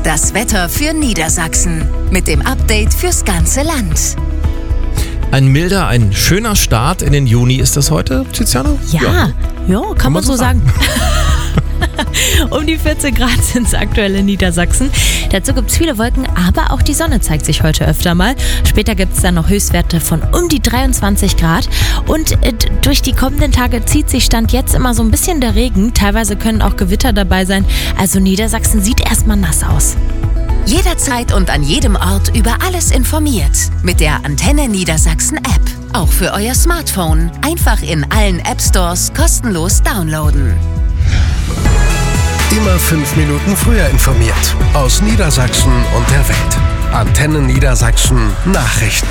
Das Wetter für Niedersachsen mit dem Update fürs ganze Land. Ein milder, ein schöner Start in den Juni ist das heute, Tiziana? Ja, kann man so sagen. Um die 14 Grad sind es aktuell in Niedersachsen. Dazu gibt es viele Wolken, aber auch die Sonne zeigt sich heute öfter mal. Später gibt es dann noch Höchstwerte von um die 23 Grad. Und durch die kommenden Tage zieht sich Stand jetzt immer so ein bisschen der Regen. Teilweise können auch Gewitter dabei sein. Also Niedersachsen sieht erstmal nass aus. Jederzeit und an jedem Ort über alles informiert. Mit der Antenne Niedersachsen App. Auch für euer Smartphone. Einfach in allen App-Stores kostenlos downloaden. Immer 5 Minuten früher informiert. Aus Niedersachsen und der Welt. Antenne Niedersachsen Nachrichten.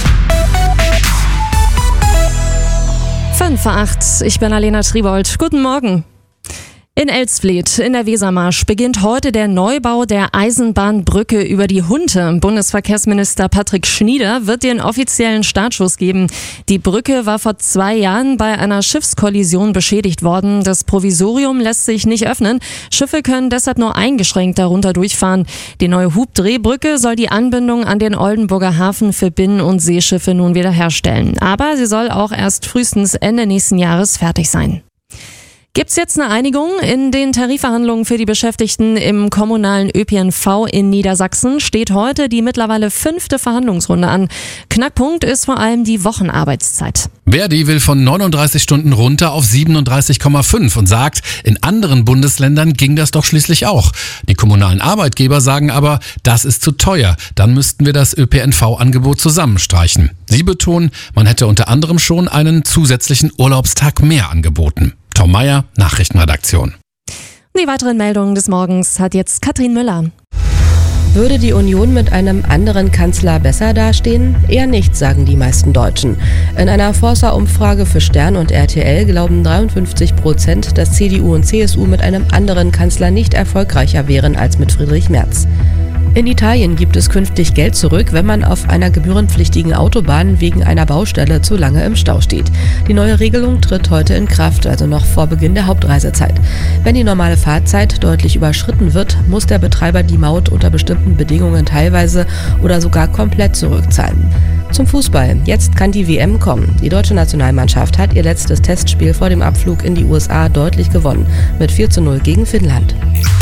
5:08, ich bin Alena Triebold. Guten Morgen. In Elsfleth in der Wesermarsch beginnt heute der Neubau der Eisenbahnbrücke über die Hunte. Bundesverkehrsminister Patrick Schnieder wird den offiziellen Startschuss geben. Die Brücke war vor 2 Jahren bei einer Schiffskollision beschädigt worden. Das Provisorium lässt sich nicht öffnen. Schiffe können deshalb nur eingeschränkt darunter durchfahren. Die neue Hubdrehbrücke soll die Anbindung an den Oldenburger Hafen für Binnen- und Seeschiffe nun wieder herstellen. Aber sie soll auch erst frühestens Ende nächsten Jahres fertig sein. Gibt's jetzt eine Einigung in den Tarifverhandlungen für die Beschäftigten im kommunalen ÖPNV in Niedersachsen? Steht heute die mittlerweile 5. Verhandlungsrunde an. Knackpunkt ist vor allem die Wochenarbeitszeit. Verdi will von 39 Stunden runter auf 37,5 und sagt, in anderen Bundesländern ging das doch schließlich auch. Die kommunalen Arbeitgeber sagen aber, das ist zu teuer. Dann müssten wir das ÖPNV-Angebot zusammenstreichen. Sie betonen, man hätte unter anderem schon einen zusätzlichen Urlaubstag mehr angeboten. Tom Meyer, Nachrichtenredaktion. Die weiteren Meldungen des Morgens hat jetzt Katrin Müller. Würde die Union mit einem anderen Kanzler besser dastehen? Eher nicht, sagen die meisten Deutschen. In einer Forsa-Umfrage für Stern und RTL glauben 53%, dass CDU und CSU mit einem anderen Kanzler nicht erfolgreicher wären als mit Friedrich Merz. In Italien gibt es künftig Geld zurück, wenn man auf einer gebührenpflichtigen Autobahn wegen einer Baustelle zu lange im Stau steht. Die neue Regelung tritt heute in Kraft, also noch vor Beginn der Hauptreisezeit. Wenn die normale Fahrzeit deutlich überschritten wird, muss der Betreiber die Maut unter bestimmten Bedingungen teilweise oder sogar komplett zurückzahlen. Zum Fußball. Jetzt kann die WM kommen. Die deutsche Nationalmannschaft hat ihr letztes Testspiel vor dem Abflug in die USA deutlich gewonnen. Mit 4:0 gegen Finnland.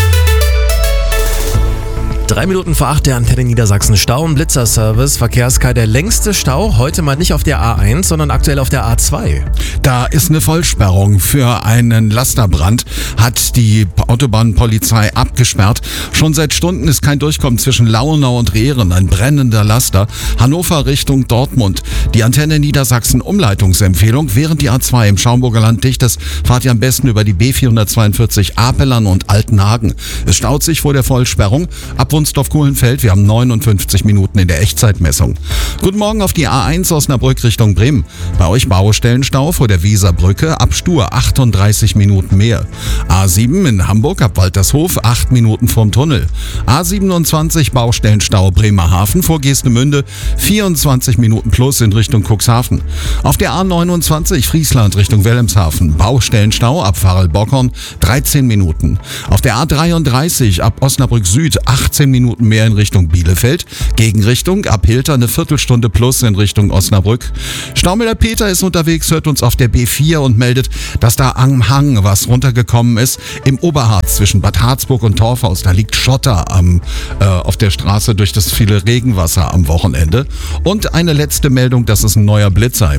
3 Minuten vor 8 der Antenne Niedersachsen Stau- und Blitzerservice. Verkehrskei, der längste Stau. Heute mal nicht auf der A1, sondern aktuell auf der A2. Da ist eine Vollsperrung für einen Lasterbrand. Hat die Autobahnpolizei abgesperrt. Schon seit Stunden ist kein Durchkommen zwischen Launau und Rehren. Ein brennender Laster. Hannover Richtung Dortmund. Die Antenne Niedersachsen Umleitungsempfehlung. Während die A2 im Schaumburger Land dicht ist, fahrt ihr am besten über die B442 Apelern und Altenhagen. Es staut sich vor der Vollsperrung. Ab Wunsdorf-Kohlenfeld, wir haben 59 Minuten in der Echtzeitmessung. Guten Morgen auf die A1 Osnabrück Richtung Bremen. Bei euch Baustellenstau vor der Weserbrücke, ab Stur 38 Minuten mehr. A7 in Hamburg ab Waltershof 8 Minuten vorm Tunnel. A27 Baustellenstau Bremerhaven vor Geestemünde 24 Minuten plus in Richtung Cuxhaven. Auf der A29 Friesland Richtung Wilhelmshaven Baustellenstau ab Varel-Bockhorn 13 Minuten. Auf der A33 ab Osnabrück Süd 18 Minuten mehr in Richtung Bielefeld. Gegenrichtung ab Hilter eine Viertelstunde plus in Richtung Osnabrück. Staumüller-Peter ist unterwegs, hört uns auf der B4 und meldet, dass da am Hang was runtergekommen ist. Im Oberharz zwischen Bad Harzburg und Torfhaus. Da liegt Schotter auf der Straße durch das viele Regenwasser am Wochenende. Und eine letzte Meldung, das ist ein neuer Blitzer.